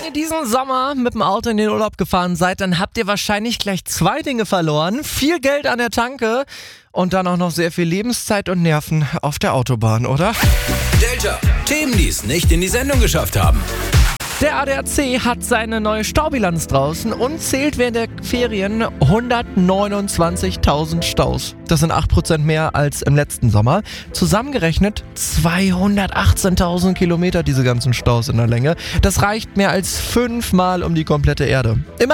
Wenn ihr diesen Sommer mit dem Auto in den Urlaub gefahren seid, dann habt ihr wahrscheinlich gleich zwei Dinge verloren. Viel Geld an der Tanke und dann auch noch sehr viel Lebenszeit und Nerven auf der Autobahn, oder? Delta, Themen, die es nicht in die Sendung geschafft haben. Der ADAC hat seine neue Staubilanz draußen und zählt während der Ferien 129.000 Staus. Das sind 8% mehr als im letzten Sommer. Zusammengerechnet 218.000 Kilometer diese ganzen Staus in der Länge. Das reicht mehr als 5-mal um die komplette Erde. Immer